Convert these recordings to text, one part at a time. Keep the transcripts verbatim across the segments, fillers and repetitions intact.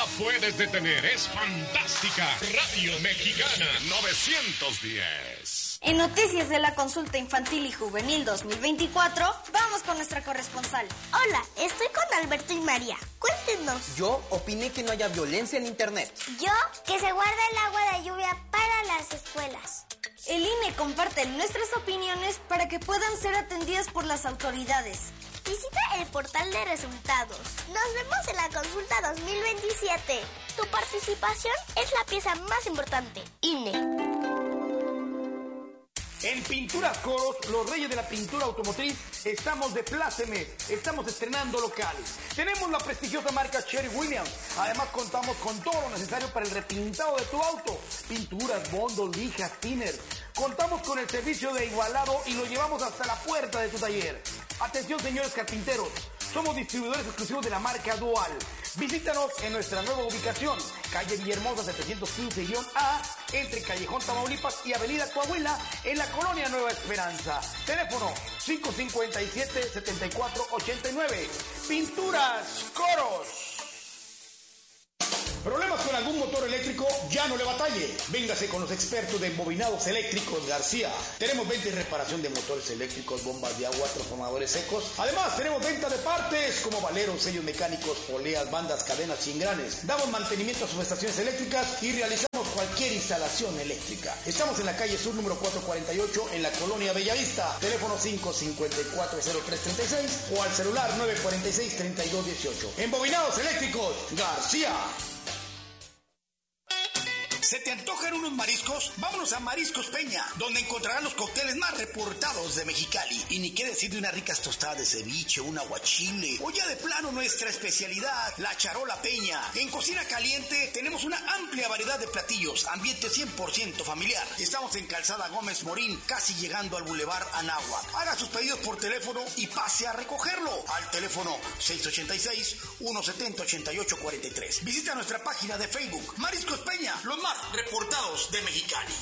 la puedes detener, es fantástica. Radio Mexicana novecientos diez. En noticias de la consulta infantil y juvenil dos mil veinticuatro, vamos con nuestra corresponsal. Hola, estoy con Alberto y María. Cuéntenos. Yo opiné que no haya violencia en internet. Yo, que se guarda el agua de lluvia para las escuelas. El I N E comparte nuestras opiniones para que puedan ser atendidas por las autoridades. Visita el portal de resultados. Nos vemos en la consulta dos mil veintisiete. Tu participación es la pieza más importante. I N E. En Pinturas Coros, los reyes de la pintura automotriz, estamos de pláceme, estamos estrenando locales. Tenemos la prestigiosa marca Sherwin-Williams. Además contamos con todo lo necesario para el repintado de tu auto. Pinturas, bondos, lijas, thinner. Contamos con el servicio de igualado y lo llevamos hasta la puerta de tu taller. Atención, señores carpinteros, somos distribuidores exclusivos de la marca Dual. Visítanos en nuestra nueva ubicación, calle Villahermosa setecientos quince A, entre Callejón Tamaulipas y Avenida Coahuila, en la colonia Nueva Esperanza. Teléfono cinco cinco siete, siete cuatro ocho nueve. Pinturas Coros. ¿Problemas con algún motor eléctrico? Ya no le batalle. Véngase con los expertos de Bobinados Eléctricos García. Tenemos venta y reparación de motores eléctricos, bombas de agua, transformadores secos. Además, tenemos venta de partes como valeros, sellos mecánicos, poleas, bandas, cadenas y engranes. Damos mantenimiento a sus estaciones eléctricas y realizamos cualquier instalación eléctrica. Estamos en la calle Sur número cuatrocientos cuarenta y ocho en la colonia Bellavista. Teléfono cinco cinco cuatro cero tres tres seis o al celular nueve cuatro seis, tres dos uno ocho. En Bobinados Eléctricos García. ¿Se te antojan unos mariscos? Vámonos a Mariscos Peña, donde encontrarán los cócteles más reportados de Mexicali. Y ni qué decir de unas ricas tostadas de ceviche, un aguachile, o ya de plano nuestra especialidad, la charola peña. En cocina caliente tenemos una amplia variedad de platillos, ambiente cien por ciento familiar. Estamos en Calzada Gómez Morín, casi llegando al Boulevard Anáhuac. Haga sus pedidos por teléfono y pase a recogerlo al teléfono seis ocho seis, uno siete cero, ocho ocho cuatro tres. Visita nuestra página de Facebook, Mariscos Peña, los más reportados de Mexicali.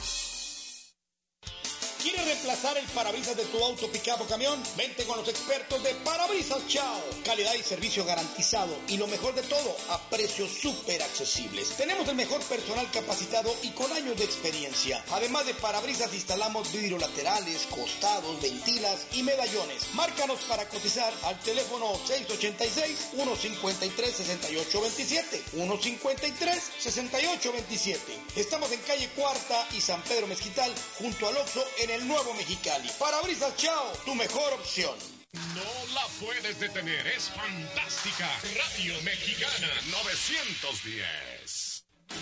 ¿Quieres reemplazar el parabrisas de tu auto, pickup o camión? Vente con los expertos de Parabrisas Chao. Calidad y servicio garantizado. Y lo mejor de todo, a precios súper accesibles. Tenemos el mejor personal capacitado y con años de experiencia. Además de parabrisas, instalamos vidrios laterales, costados, ventilas y medallones. Márcanos para cotizar al teléfono seis ocho seis, uno cinco tres, seis ocho dos siete. uno cinco tres, seis ocho dos siete. Estamos en calle Cuarta y San Pedro Mezquital, junto al Oxxo en el Nuevo Mexicali. Parabrisas Chao, tu mejor opción. No la puedes detener, es fantástica. Radio Mexicana novecientos diez.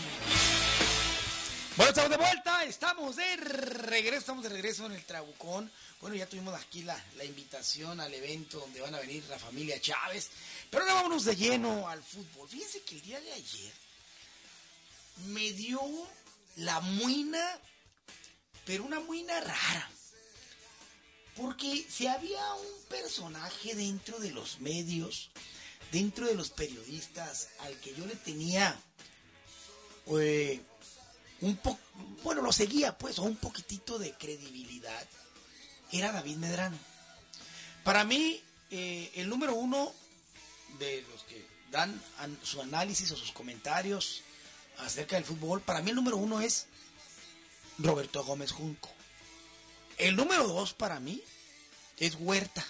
Bueno, estamos de vuelta, estamos de regreso, estamos de regreso en el Trabucón. Bueno, ya tuvimos aquí la, la invitación al evento donde van a venir la familia Chávez. Pero ahora vámonos de lleno al fútbol. Fíjense que el día de ayer me dio la muina, pero una muina rara. Porque si había un personaje dentro de los medios, dentro de los periodistas, al que yo le tenía eh, un poco, bueno, lo seguía pues, o un poquitito de credibilidad, era David Medrano. Para mí, eh, el número uno de los que dan an, su análisis o sus comentarios acerca del fútbol, para mí el número uno es Roberto Gómez Junco. El número dos para mí es Huerta.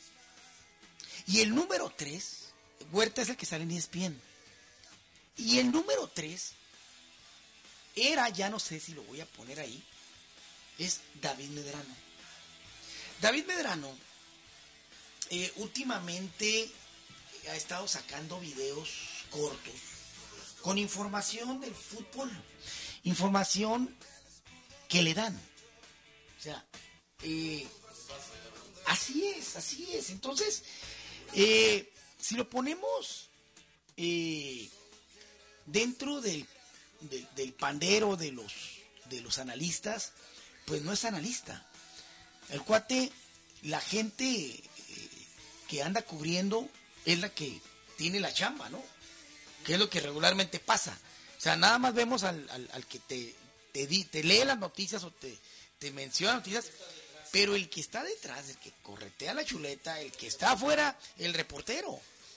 Y el número tres, Huerta es el que sale en E S P N. Y el número tres era, ya no sé si lo voy a poner ahí, es David Medrano. David Medrano eh, últimamente ha estado sacando videos cortos con información del fútbol, información que le dan. O sea, eh, así es, así es. Entonces, eh, si lo ponemos eh, dentro del, del, del pandero de los, de los analistas, pues no es analista. El cuate, la gente eh, que anda cubriendo es la que tiene la chamba, ¿no? Que es lo que regularmente pasa. O sea, nada más vemos al, al, al que te, te, di, te lee las noticias o te, te menciona noticias, pero el que está detrás, el que corretea la chuleta, el que está afuera, el reportero.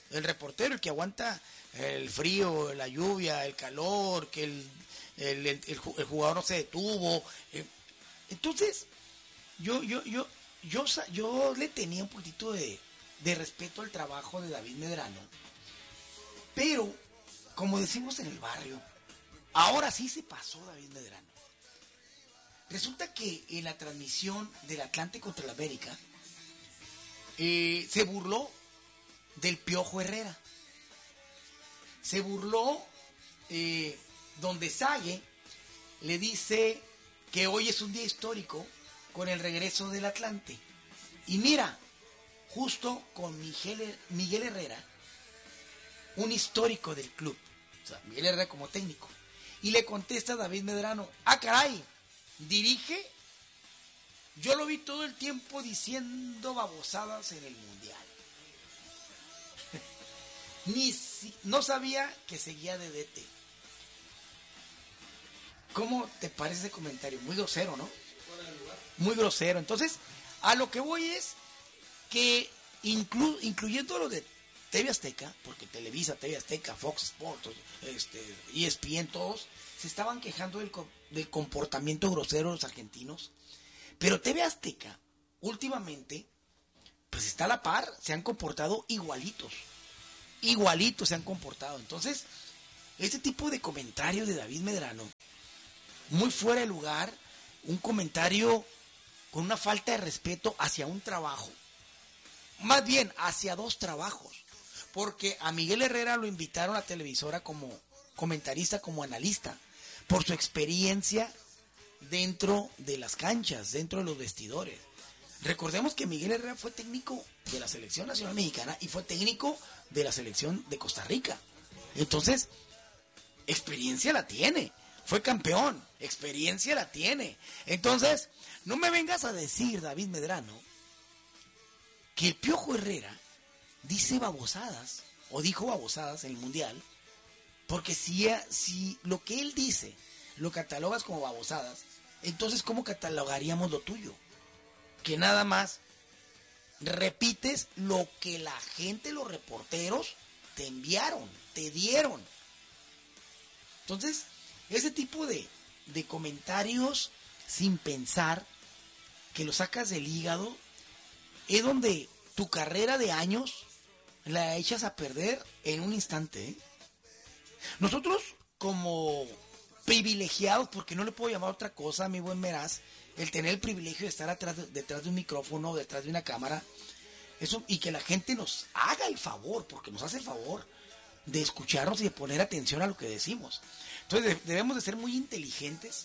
el reportero, el que aguanta el frío, la lluvia, el calor, que el, el, el, el jugador no se detuvo. Eh, entonces, yo, yo, yo, yo, yo le tenía un poquito de, de respeto al trabajo de David Medrano, pero, como decimos en el barrio, ahora sí se pasó David Medrano. Resulta que en la transmisión del Atlante contra el América, eh, se burló del Piojo Herrera. Se burló eh, donde Sague le dice que hoy es un día histórico con el regreso del Atlante. Y mira, justo con Miguel, Miguel Herrera, un histórico del club, o sea, Miguel Herrera como técnico. Y le contesta a David Medrano, ah, caray, dirige. Yo lo vi todo el tiempo diciendo babosadas en el Mundial. Ni si, no sabía que seguía de D T. ¿Cómo te parece ese comentario? Muy grosero, ¿no? Muy grosero. Entonces, a lo que voy es que inclu, incluyendo lo de T V Azteca, porque Televisa, T V Azteca, Fox Sports, este, E S P N, todos se estaban quejando del, del comportamiento grosero de los argentinos. Pero T V Azteca, últimamente, pues está a la par, se han comportado igualitos. Igualitos se han comportado. Entonces, este tipo de comentarios de David Medrano, muy fuera de lugar, un comentario con una falta de respeto hacia un trabajo, más bien hacia dos trabajos, porque a Miguel Herrera lo invitaron a televisora como comentarista, como analista, por su experiencia dentro de las canchas, dentro de los vestidores. Recordemos que Miguel Herrera fue técnico de la Selección Nacional Mexicana y fue técnico de la Selección de Costa Rica. Entonces, experiencia la tiene. Fue campeón, experiencia la tiene. Entonces, no me vengas a decir, David Medrano, que el Piojo Herrera dice babosadas, o dijo babosadas en el Mundial, porque si, si lo que él dice lo catalogas como babosadas, entonces ¿cómo catalogaríamos lo tuyo? Que nada más repites lo que la gente, los reporteros, te enviaron, te dieron. Entonces, ese tipo de, de comentarios sin pensar, que lo sacas del hígado, es donde tu carrera de años la echas a perder en un instante, ¿eh? Nosotros, como privilegiados, porque no le puedo llamar otra cosa, mi buen Meraz, el tener el privilegio de estar atrás de, detrás de un micrófono, detrás de una cámara, eso, y que la gente nos haga el favor, porque nos hace el favor de escucharnos y de poner atención a lo que decimos. Entonces de, debemos de ser muy inteligentes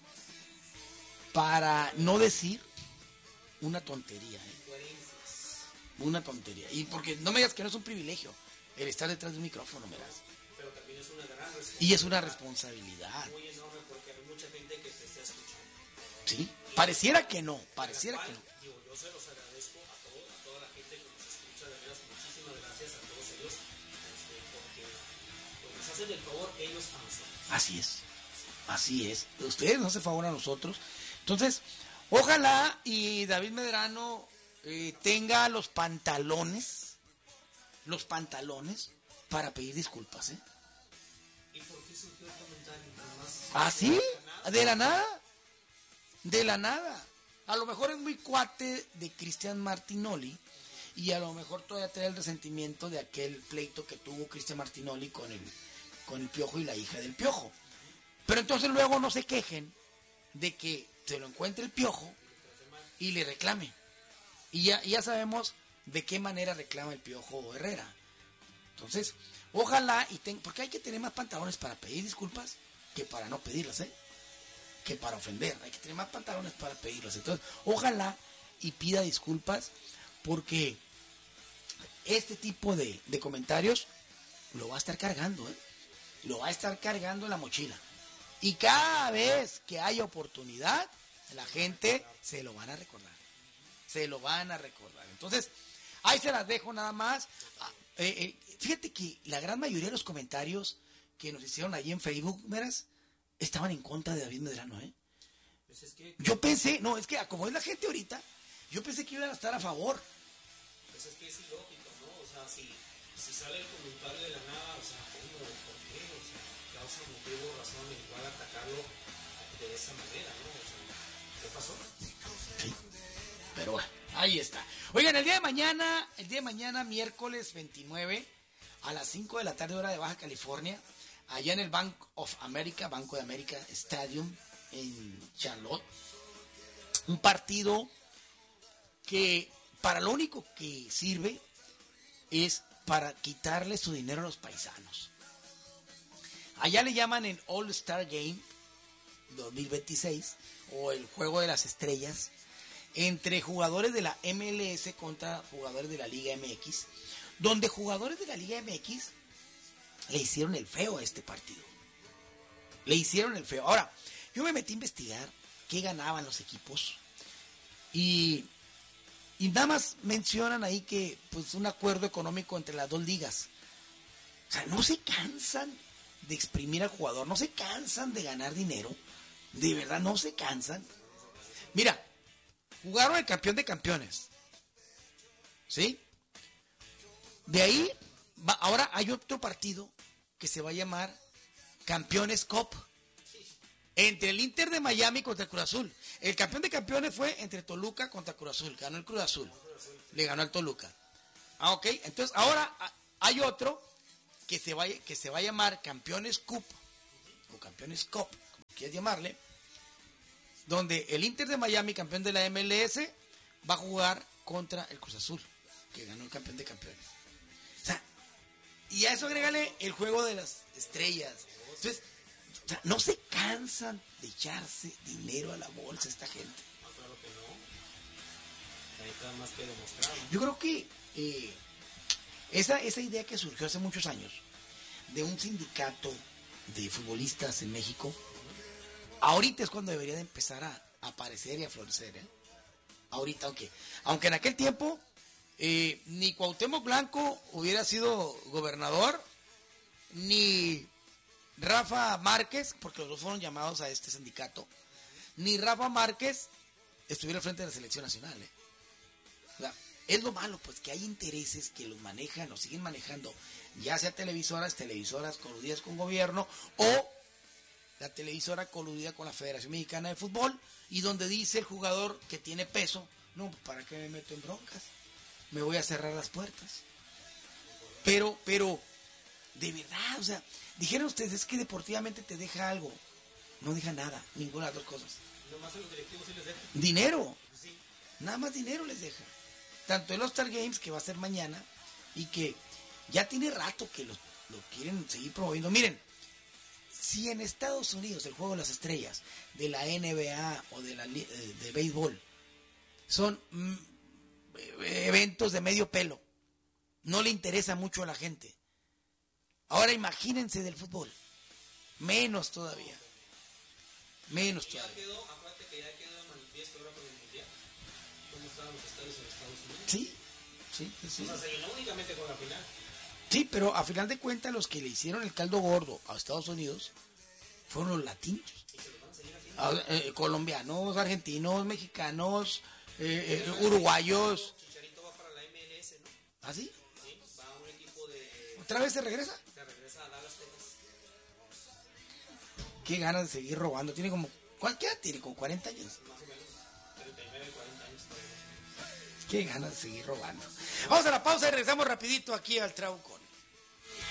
para no decir una tontería, ¿eh? Una tontería. Y porque no me digas que no es un privilegio el estar detrás de un micrófono, Meraz. Pero también es una gran responsabilidad. Y es una responsabilidad. Muy enorme porque hay mucha gente que te está escuchando. Sí, pareciera que no, pareciera cual, que no. Digo, yo se los agradezco a, todo, a toda la gente que nos escucha, de veras, muchísimas gracias a todos ellos, este, porque pues, nos hacen el favor ellos a nosotros. Así es, así es. Ustedes nos hacen favor a nosotros. Entonces, ojalá y David Medrano eh, tenga los pantalones, los pantalones para pedir disculpas, ¿eh? ¿Y por qué surgió el comentario? Nada más. ¿Ah, sí? ¿De la nada? De la nada. A lo mejor es muy cuate de Cristian Martinoli y a lo mejor todavía trae el resentimiento de aquel pleito que tuvo Cristian Martinoli con el, con el Piojo y la hija del Piojo. Pero entonces luego no se quejen de que se lo encuentre el Piojo y le reclame. Y ya, ya sabemos de qué manera reclama el Piojo Herrera. Entonces, ojalá y ten, porque hay que tener más pantalones para pedir disculpas que para no pedirlas, ¿eh? Que para ofender. Hay que tener más pantalones para pedirlas. Entonces, ojalá y pida disculpas, porque este tipo de, de comentarios lo va a estar cargando, ¿eh? Lo va a estar cargando en la mochila. Y cada vez que haya oportunidad, la gente se lo van a recordar. Se lo van a recordar. Entonces, ahí se las dejo nada más. Eh, eh, fíjate que la gran mayoría de los comentarios que nos hicieron allí en Facebook, verás, estaban en contra de David Medrano, ¿eh? Pues es que, Yo pensé, no, es que como es la gente ahorita, yo pensé que iban a estar a favor. pues es que es ilógico, ¿no? O sea, si, si sale el comentario de la nada, o sea, ¿cómo? ¿Por qué? O sea, causa motivo, razón, igual atacarlo de esa manera, ¿no? O sea, ¿qué pasó? Sí, pero bueno, ahí está. Oigan, el día de mañana, el día de mañana, miércoles veintinueve, a las cinco de la tarde, hora de Baja California, allá en el Bank of America, Banco de América Stadium, en Charlotte, un partido que para lo único que sirve es para quitarle su dinero a los paisanos. Allá le llaman el All-Star Game dos mil veintiséis o el Juego de las Estrellas entre jugadores de la M L S contra jugadores de la Liga M X, donde jugadores de la Liga M X le hicieron el feo a este partido. Le hicieron el feo. Ahora, yo me metí a investigar qué ganaban los equipos y, y nada más mencionan ahí que pues un acuerdo económico entre las dos ligas. O sea, no se cansan de exprimir al jugador, no se cansan de ganar dinero, de verdad no se cansan. Mira, jugaron el campeón de campeones, ¿sí? De ahí, va, ahora hay otro partido que se va a llamar Campeones Cup, entre el Inter de Miami contra el Cruz Azul. El campeón de campeones fue entre Toluca contra Cruz Azul, ganó el Cruz Azul, le ganó al Toluca. Ah, ok, entonces ahora hay otro que se va, que se va a llamar Campeones Cup, o Campeones Cup, como quieras llamarle, donde el Inter de Miami, campeón de la M L S, va a jugar contra el Cruz Azul, que ganó el campeón de campeones. O sea, y a eso agrégale el juego de las estrellas. Entonces, o sea, no se cansan de echarse dinero a la bolsa esta gente. No, claro que no. Ahí está más que demostrado. Yo creo que eh, esa, esa idea que surgió hace muchos años de un sindicato de futbolistas en México, ahorita es cuando debería de empezar a, a aparecer y a florecer, ¿eh? Ahorita, aunque, aunque en aquel tiempo eh, ni Cuauhtémoc Blanco hubiera sido gobernador, ni Rafa Márquez, porque los dos fueron llamados a este sindicato, ni Rafa Márquez estuviera al frente de la selección nacional, ¿eh? O sea, es lo malo, pues, que hay intereses que los manejan, los siguen manejando, ya sea televisoras, televisoras coludidas con gobierno, o la televisora coludida con la Federación Mexicana de Fútbol, y donde dice el jugador que tiene peso, no, ¿para qué me meto en broncas? Me voy a cerrar las puertas. Pero, pero, de verdad, o sea, dijeron ustedes, es que deportivamente te deja algo. No deja nada, ninguna de las dos cosas. Nomás a los directivos sí les deja. Dinero. Sí. Nada más dinero les deja. Tanto el All-Star Games, que va a ser mañana, y que ya tiene rato que lo, lo quieren seguir promoviendo. Miren, si en Estados Unidos el Juego de las Estrellas, de la N B A o de la de, de béisbol, son mm, eventos de medio pelo, no le interesa mucho a la gente. Ahora imagínense del fútbol, menos todavía, menos Y ya todavía. quedó, acuérdate que ya quedó de manifiesto ahora con el Mundial, cómo estaban los estadios en Estados Unidos. Sí, sí, sí, sí. O sea, se llenó únicamente con la final. Sí, pero a final de cuentas los que le hicieron el caldo gordo a Estados Unidos fueron los latinos. Y se lo van a seguir haciendo. Ah, eh, colombianos, argentinos, mexicanos, eh, eh, uruguayos. Chicharito va para la M L S, ¿no? ¿Ah, sí? Sí, va a un equipo de... ¿Otra vez se regresa? Se regresa a Dallas, Texas. Qué ganas de seguir robando. Tiene como... ¿Cuál qué edad tiene? ¿Como cuarenta años? Más o menos. treinta y nueve, cuarenta años todavía. Qué ganas de seguir robando. Vamos a la pausa y regresamos rapidito aquí al Trabucón.